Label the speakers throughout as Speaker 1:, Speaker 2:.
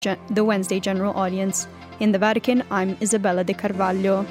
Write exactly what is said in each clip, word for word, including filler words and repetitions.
Speaker 1: gen- the Wednesday general audience. In the Vatican, I'm Isabella de Carvalho.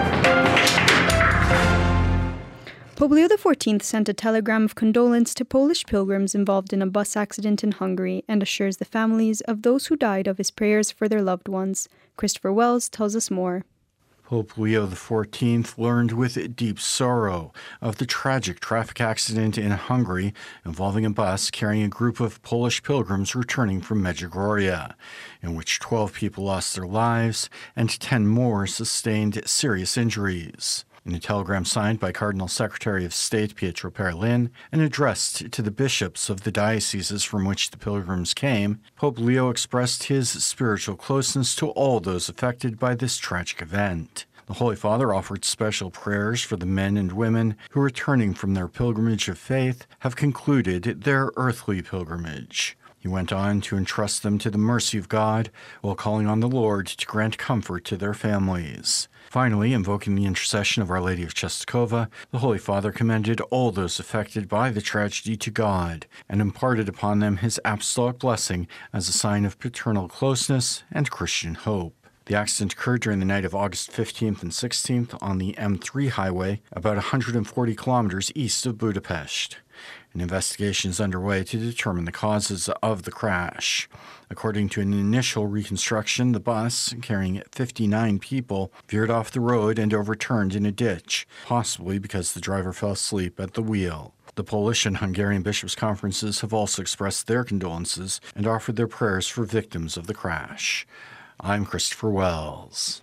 Speaker 1: Pope Leo the fourteenth sent a telegram of condolence to Polish pilgrims involved in a bus accident in Hungary and assures the families of those who died of his prayers for their loved ones. Christopher Wells tells us more.
Speaker 2: Pope Leo the fourteenth learned with deep sorrow of the tragic traffic accident in Hungary involving a bus carrying a group of Polish pilgrims returning from Medjugorje, in which twelve people lost their lives and ten more sustained serious injuries. In a telegram signed by Cardinal Secretary of State Pietro Parolin and addressed to the bishops of the dioceses from which the pilgrims came, Pope Leo expressed his spiritual closeness to all those affected by this tragic event. The Holy Father offered special prayers for the men and women who, returning from their pilgrimage of faith, have concluded their earthly pilgrimage. He went on to entrust them to the mercy of God while calling on the Lord to grant comfort to their families. Finally, invoking the intercession of Our Lady of Czestochowa, the Holy Father commended all those affected by the tragedy to God and imparted upon them his apostolic blessing as a sign of paternal closeness and Christian hope. The accident occurred during the night of August fifteenth and sixteenth on the M three highway, about one hundred forty kilometers east of Budapest. An investigation is underway to determine the causes of the crash. According to an initial reconstruction, the bus, carrying fifty-nine people, veered off the road and overturned in a ditch, possibly because the driver fell asleep at the wheel. The Polish and Hungarian bishops' conferences have also expressed their condolences and offered their prayers for victims of the crash. I'm Christopher Wells.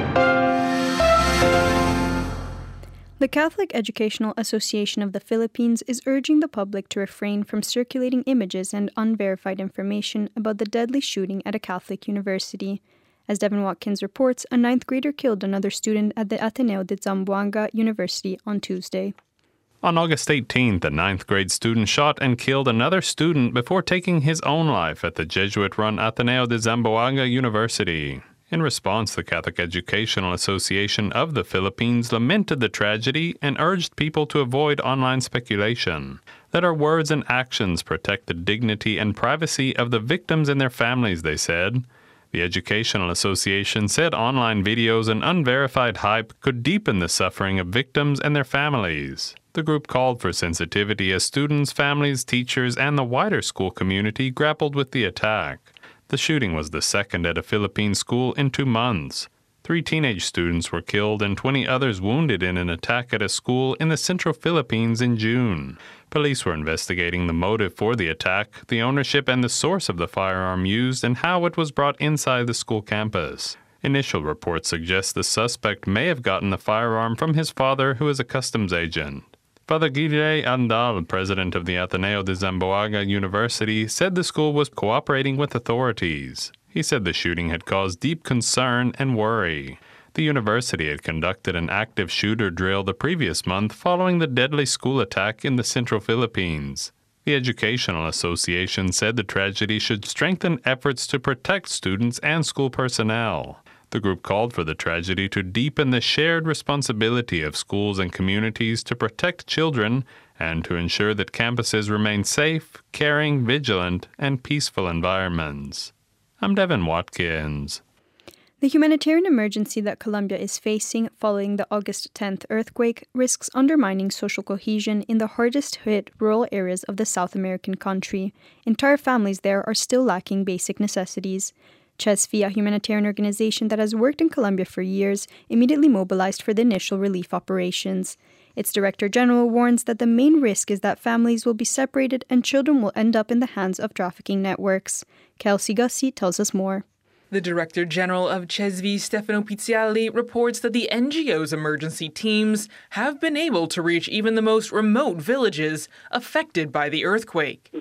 Speaker 1: The Catholic Educational Association of the Philippines is urging the public to refrain from circulating images and unverified information about the deadly shooting at a Catholic university. As Devin Watkins reports, a ninth grader killed another student at the Ateneo de Zamboanga University on Tuesday.
Speaker 3: On August eighteenth, a ninth grade student shot and killed another student before taking his own life at the Jesuit-run Ateneo de Zamboanga University. In response, the Catholic Educational Association of the Philippines lamented the tragedy and urged people to avoid online speculation. Let our words and actions protect the dignity and privacy of the victims and their families, they said. The Educational Association said online videos and unverified hype could deepen the suffering of victims and their families. The group called for sensitivity as students, families, teachers, and the wider school community grappled with the attack. The shooting was the second at a Philippine school in two months. Three teenage students were killed and twenty others wounded in an attack at a school in the central Philippines in June. Police were investigating the motive for the attack, the ownership and the source of the firearm used, and how it was brought inside the school campus. Initial reports suggest the suspect may have gotten the firearm from his father, who is a customs agent. Father Guille Andal, president of the Ateneo de Zamboanga University, said the school was cooperating with authorities. He said the shooting had caused deep concern and worry. The university had conducted an active shooter drill the previous month following the deadly school attack in the central Philippines. The Educational Association said the tragedy should strengthen efforts to protect students and school personnel. The group called for the tragedy to deepen the shared responsibility of schools and communities to protect children and to ensure that campuses remain safe, caring, vigilant, and peaceful environments. I'm Devin Watkins.
Speaker 1: The humanitarian emergency that Colombia is facing following the August tenth earthquake risks undermining social cohesion in the hardest-hit rural areas of the South American country. Entire families there are still lacking basic necessities. CHESFI, a humanitarian organization that has worked in Colombia for years, immediately mobilized for the initial relief operations. Its director general warns that the main risk is that families will be separated and children will end up in the hands of trafficking networks. Kelsey Gussie tells us more.
Speaker 4: The Director General of CHESFI, Stefano Pizziali, reports that the N G O's emergency teams have been able to reach even the most remote villages affected by the earthquake.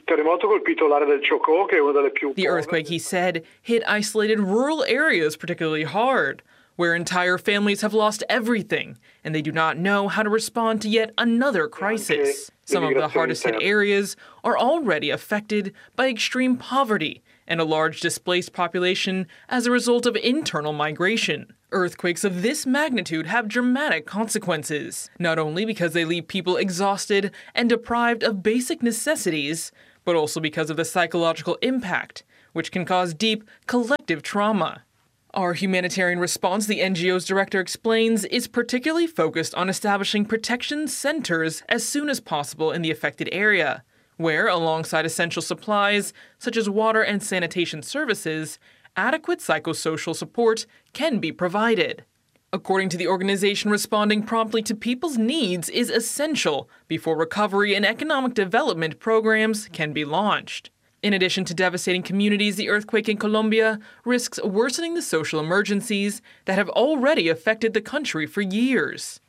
Speaker 4: The earthquake, he said, hit isolated rural areas particularly hard, where entire families have lost everything, and they do not know how to respond to yet another crisis. Some of the hardest hit areas are already affected by extreme poverty and a large displaced population as a result of internal migration. Earthquakes of this magnitude have dramatic consequences, not only because they leave people exhausted and deprived of basic necessities, but also because of the psychological impact, which can cause deep collective trauma. Our humanitarian response, the N G O's director explains, is particularly focused on establishing protection centers as soon as possible in the affected area, where, alongside essential supplies such as water and sanitation services, adequate psychosocial support can be provided. According to the organization, responding promptly to people's needs is essential before recovery and economic development programs can be launched. In addition to devastating communities, the earthquake in Colombia risks worsening the social emergencies that have already affected the country for years.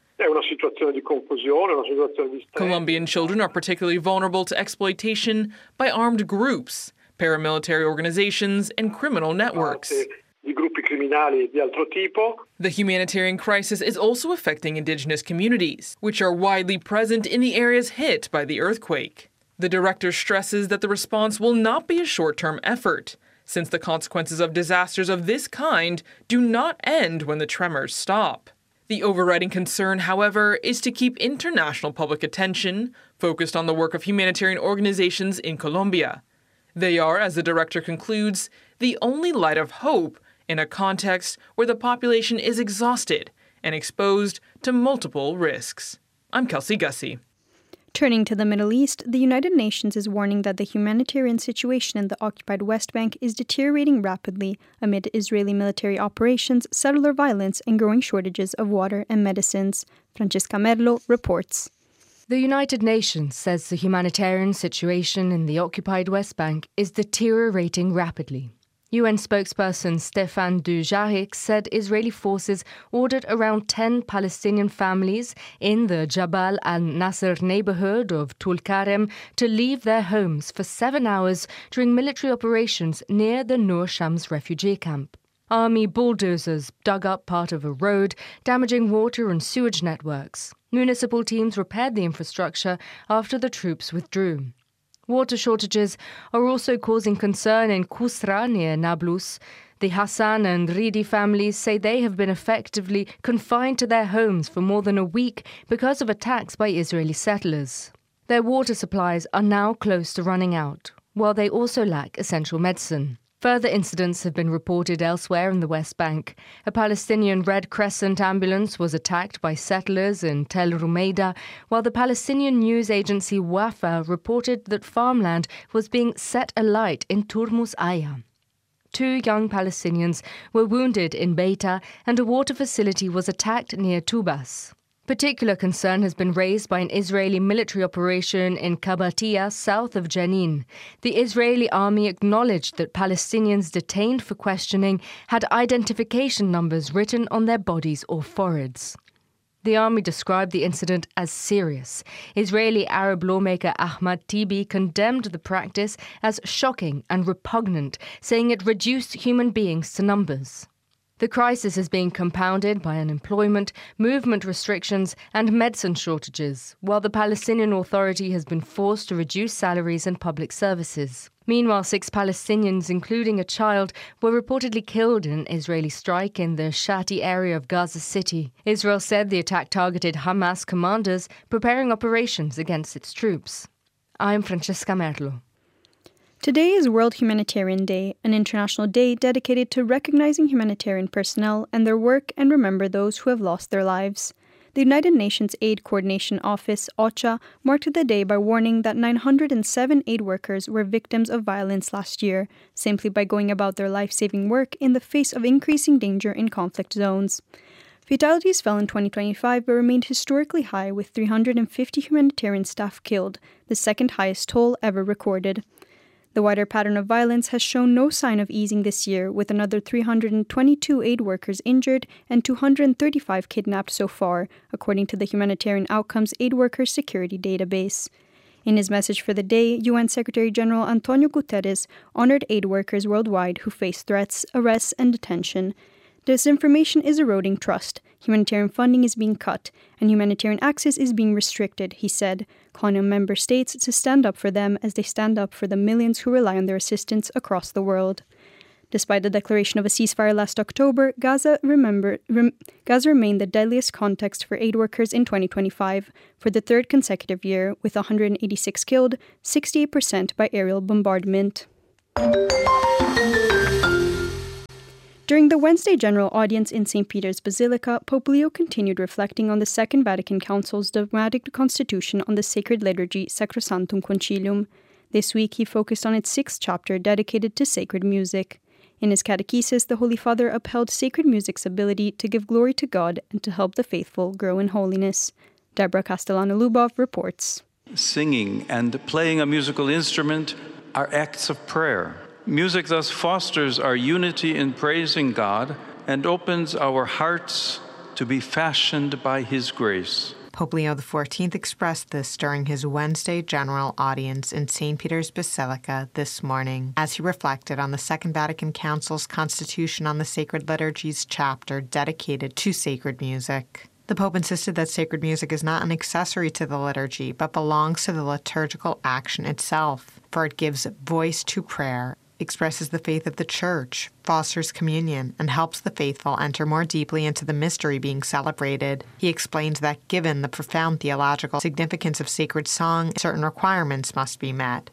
Speaker 4: Colombian children are particularly vulnerable to exploitation by armed groups, paramilitary organizations, and criminal networks. The humanitarian crisis is also affecting indigenous communities, which are widely present in the areas hit by the earthquake. The director stresses that the response will not be a short-term effort, since the consequences of disasters of this kind do not end when the tremors stop. The overriding concern, however, is to keep international public attention focused on the work of humanitarian organizations in Colombia. They are, as the director concludes, the only light of hope in a context where the population is exhausted and exposed to multiple risks. I'm Kelsey Gussie.
Speaker 1: Turning to the Middle East, the United Nations is warning that the humanitarian situation in the occupied West Bank is deteriorating rapidly amid Israeli military operations, settler violence, and growing shortages of water and medicines. Francesca Merlo reports.
Speaker 5: The United Nations says the humanitarian situation in the occupied West Bank is deteriorating rapidly. U N spokesperson Stéphane Dujarric said Israeli forces ordered around ten Palestinian families in the Jabal al-Nasser neighborhood of Tulkarem to leave their homes for seven hours during military operations near the Nur Shams refugee camp. Army bulldozers dug up part of a road, damaging water and sewage networks. Municipal teams repaired the infrastructure after the troops withdrew. Water shortages are also causing concern in Kusra near Nablus. The Hassan and Ridi families say they have been effectively confined to their homes for more than a week because of attacks by Israeli settlers. Their water supplies are now close to running out, while they also lack essential medicine. Further incidents have been reported elsewhere in the West Bank. A Palestinian Red Crescent ambulance was attacked by settlers in Tel Rumeida, while the Palestinian news agency Wafa reported that farmland was being set alight in Turmus Aya. Two young Palestinians were wounded in Beita, and a water facility was attacked near Tubas. Particular concern has been raised by an Israeli military operation in Kabatia, south of Jenin. The Israeli army acknowledged that Palestinians detained for questioning had identification numbers written on their bodies or foreheads. The army described the incident as serious. Israeli Arab lawmaker Ahmad Tibi condemned the practice as shocking and repugnant, saying it reduced human beings to numbers. The crisis is being compounded by unemployment, movement restrictions, and medicine shortages, while the Palestinian Authority has been forced to reduce salaries and public services. Meanwhile, six Palestinians, including a child, were reportedly killed in an Israeli strike in the Shati area of Gaza City. Israel said the attack targeted Hamas commanders preparing operations against its troops. I'm Francesca Merlo.
Speaker 1: Today is World Humanitarian Day, an international day dedicated to recognizing humanitarian personnel and their work and remember those who have lost their lives. The United Nations Aid Coordination Office, OCHA, marked the day by warning that nine hundred seven aid workers were victims of violence last year, simply by going about their life-saving work in the face of increasing danger in conflict zones. Fatalities fell in twenty twenty-five but remained historically high, with three hundred fifty humanitarian staff killed, the second highest toll ever recorded. The wider pattern of violence has shown no sign of easing this year, with another three hundred twenty-two aid workers injured and two hundred thirty-five kidnapped so far, according to the Humanitarian Outcomes Aid Workers Security Database. In his message for the day, U N Secretary-General Antonio Guterres honored aid workers worldwide who face threats, arrests, and detention. Disinformation is eroding trust, humanitarian funding is being cut, and humanitarian access is being restricted, he said, calling on member states to stand up for them as they stand up for the millions who rely on their assistance across the world. Despite the declaration of a ceasefire last October, Gaza, remember, rem, Gaza remained the deadliest context for aid workers in twenty twenty-five, for the third consecutive year, with one hundred eighty-six killed, sixty-eight percent by aerial bombardment. During the Wednesday general audience in Saint Peter's Basilica, Pope Leo continued reflecting on the Second Vatican Council's dogmatic constitution on the sacred liturgy Sacrosanctum Concilium. This week, he focused on its sixth chapter dedicated to sacred music. In his catechesis, the Holy Father upheld sacred music's ability to give glory to God and to help the faithful grow in holiness. Deborah Castellano-Lubov reports.
Speaker 6: Singing and playing a musical instrument are acts of prayer. Music thus fosters our unity in praising God and opens our hearts to be fashioned by His grace.
Speaker 7: Pope Leo the fourteenth expressed this during his Wednesday general audience in Saint Peter's Basilica this morning, as he reflected on the Second Vatican Council's Constitution on the Sacred Liturgies chapter dedicated to sacred music. The Pope insisted that sacred music is not an accessory to the liturgy, but belongs to the liturgical action itself, for it gives voice to prayer, expresses the faith of the Church, fosters communion, and helps the faithful enter more deeply into the mystery being celebrated. He explained that given the profound theological significance of sacred song, certain requirements must be met.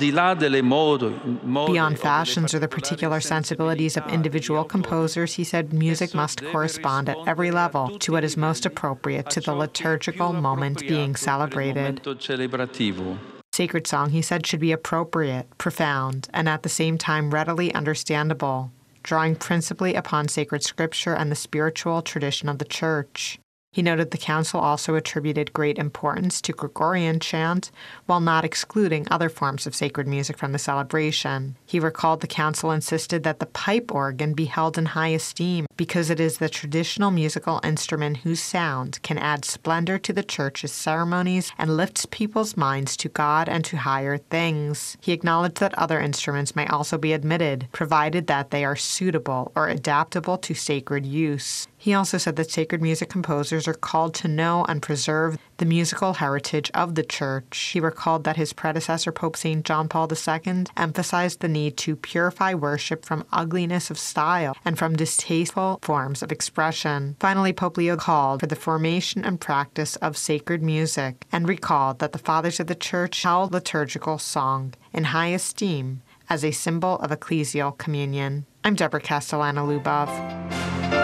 Speaker 7: Beyond fashions or the particular sensibilities of individual composers, he said music must correspond at every level to what is most appropriate to the liturgical moment being celebrated. Sacred song, he said, should be appropriate, profound, and at the same time readily understandable, drawing principally upon sacred scripture and the spiritual tradition of the Church. He noted the Council also attributed great importance to Gregorian chant, while not excluding other forms of sacred music from the celebration. He recalled the Council insisted that the pipe organ be held in high esteem because it is the traditional musical instrument whose sound can add splendor to the Church's ceremonies and lifts people's minds to God and to higher things. He acknowledged that other instruments may also be admitted, provided that they are suitable or adaptable to sacred use. He also said that sacred music composers are called to know and preserve the musical heritage of the Church. He recalled that his predecessor, Pope Saint John Paul the Second, emphasized the need to purify worship from ugliness of style and from distasteful forms of expression. Finally, Pope Leo called for the formation and practice of sacred music and recalled that the Fathers of the Church held liturgical song in high esteem as a symbol of ecclesial communion. I'm Deborah Castellano-Lubov.